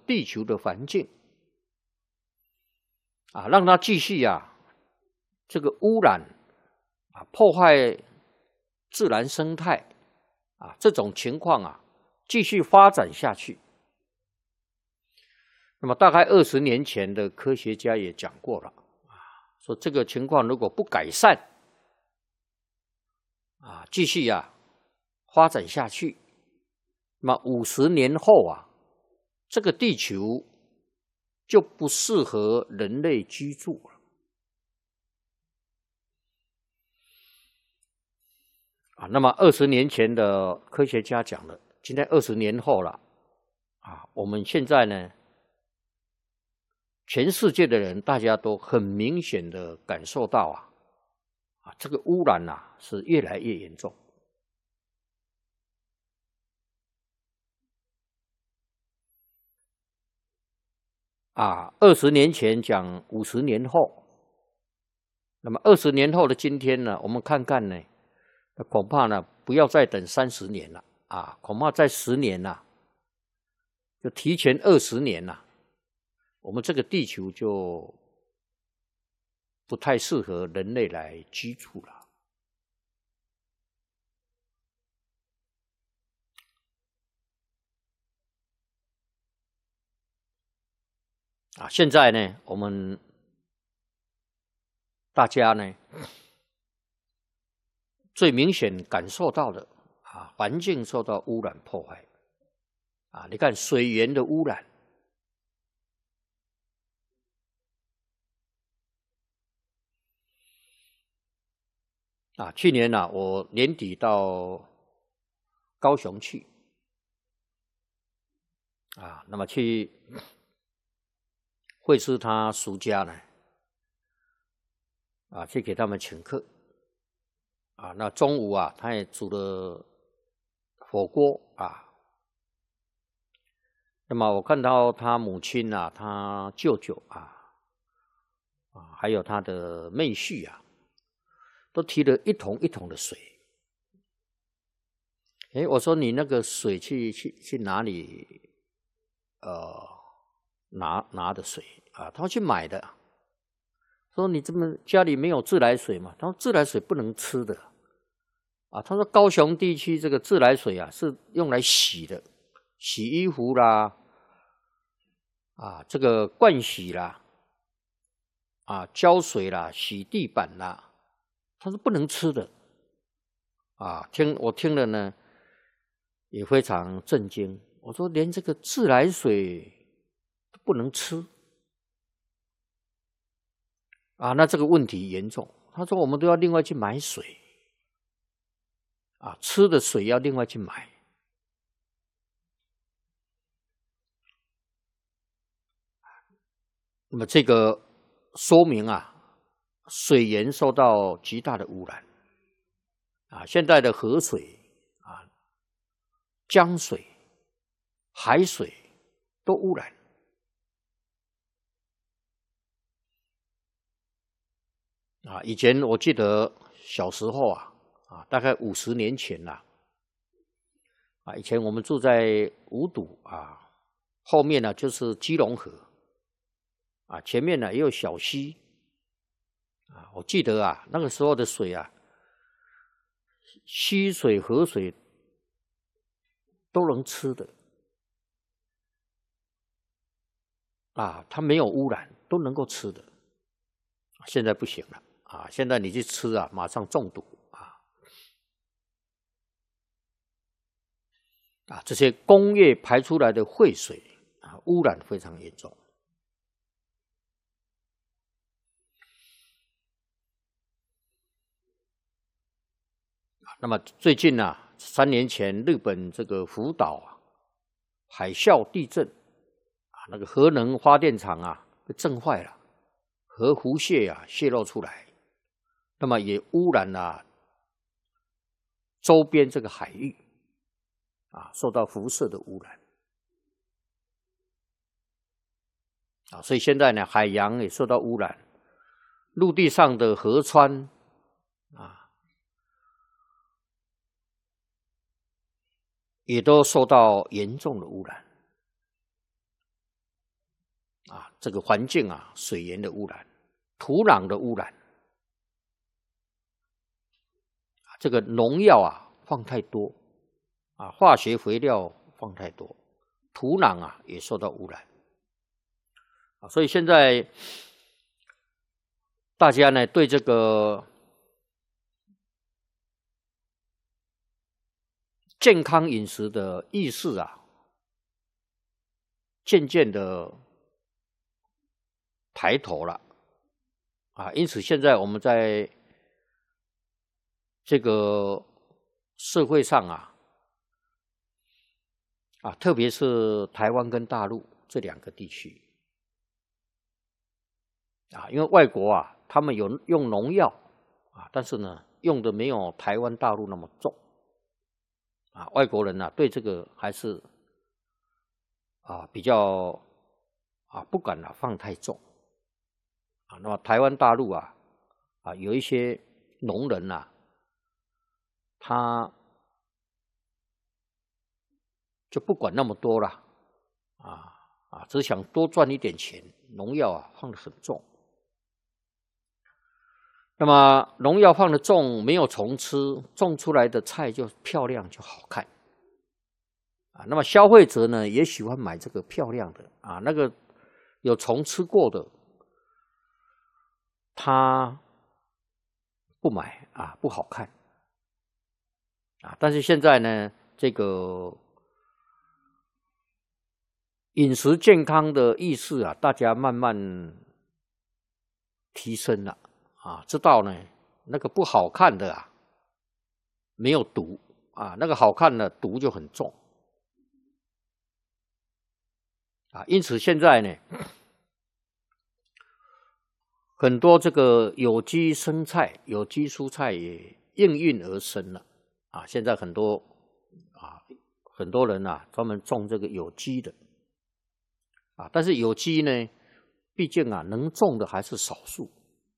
地球的环境啊，让它继续啊这个污染啊，破坏自然生态啊，这种情况啊继续发展下去。那么大概20年前的科学家也讲过了啊，说这个情况如果不改善啊，继续啊发展下去，那么50年后啊，这个地球就不适合人类居住了。啊，那么20年前的科学家讲了，今天20年后了啊，我们现在呢，全世界的人大家都很明显的感受到这个污染是越来越严重。20年前讲50年后，那么20年后的今天呢，我们看看呢，恐怕呢不要再等30年了啊，恐怕在10年了，就提前20年了，我们这个地球就不太适合人类来居住了。现在呢，我们大家呢最明显感受到的环境受到污染破坏你看水源的污染去年我年底到高雄去那么去会师他俗家呢去给他们请客那中午他也煮了火锅那么我看到他母亲他舅舅还有他的妹婿都提了一桶一桶的水。我说你那个水去哪里拿的水他说去买的。说你这么家里没有自来水吗？他说自来水不能吃的他说高雄地区这个自来水是用来洗的，洗衣服啦这个盥洗啦浇水啦，洗地板啦，他说不能吃的我听了呢也非常震惊。我说连这个自来水都不能吃那这个问题严重。他说我们都要另外去买水吃的水要另外去买。那么这个说明水源受到极大的污染现在的河水江水海水都污染以前我记得小时候大概50年前以前我们住在五堵后面就是基隆河前面也有小溪我记得那个时候的水溪水河水都能吃的它没有污染，都能够吃的。现在不行了现在你去吃马上中毒这些工业排出来的废水污染非常严重。那么最近3年前日本这个福岛海啸地震那个核能发电厂被震坏了，核辐射泄露出来，那么也污染了周边这个海域受到辐射的污染所以现在呢海洋也受到污染，陆地上的河川也都受到严重的污染这个环境水源的污染、土壤的污染，这个农药放太多，化学肥料放太多，土壤也受到污染，所以现在大家呢对这个健康饮食的意识渐渐的抬头了因此现在我们在这个社会上特别是台湾跟大陆这2个地区因为外国他们有用农药但是呢用的没有台湾大陆那么重外国人对这个还是比较不敢放太重那么台湾大陆有一些农人他就不管那么多了只想多赚一点钱，农药放得很重。那么农药放得重，没有虫吃，种出来的菜就漂亮就好看那么消费者呢也喜欢买这个漂亮的那个有虫吃过的他不买不好看但是现在呢这个饮食健康的意识大家慢慢提升了知道呢那个不好看的没有毒那个好看的毒就很重因此现在呢很多这个有机生菜、有机蔬菜也应运而生了现在很多人专门种这个有机的但是有机呢毕竟能种的还是少数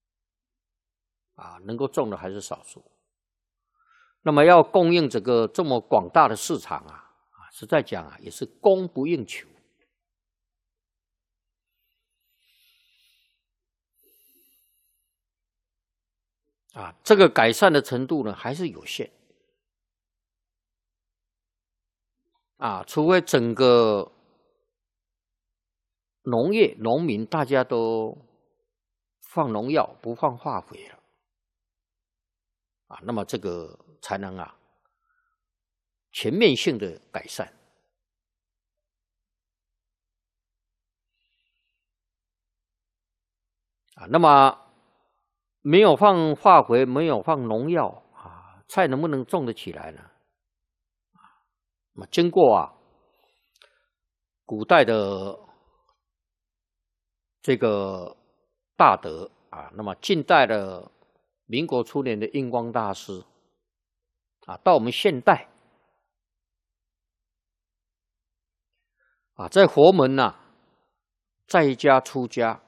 能够种的还是少数。那么要供应这么广大的市场实在讲也是供不应求这个改善的程度呢还是有限除非整个农业农民大家都放农药不放化肥了那么这个才能全面性的改善那么没有放化肥，没有放农药菜能不能种得起来呢？那么经过古代的这个大德那么近代的民国初年的印光大师到我们现代在佛门在家出家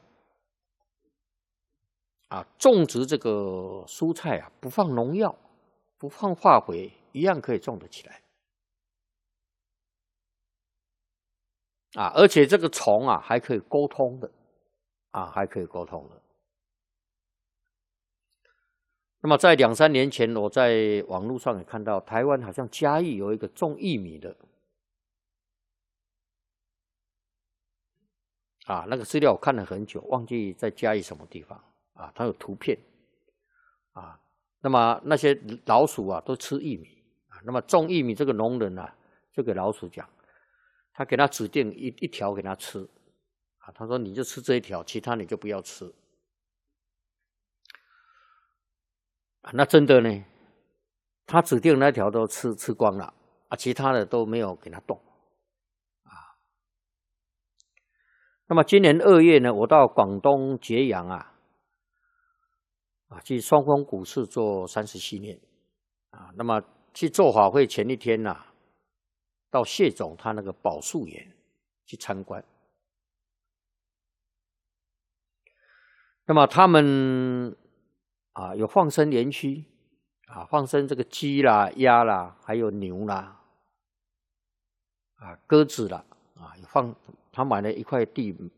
种植这个蔬菜不放农药不放化肥一样可以种得起来而且这个虫还可以沟通的还可以沟通的。那么在2、3年前我在网络上也看到台湾好像嘉义有一个种薏米的那个资料我看了很久忘记在嘉义什么地方它有图片那么那些老鼠都吃薏米那么种薏米这个农人就给老鼠讲他给他指定一条给他吃他说你就吃这一条其他你就不要吃那真的呢他指定那条都吃光了其他的都没有给他动那么今年2月呢我到广东揭阳去双峰古寺做30年那么去做法会前一天到谢总他那个宝树园去参观那么他们有放生园区放生这个鸡啦鸭啦还有牛啦鸽子啦有放他买了一块地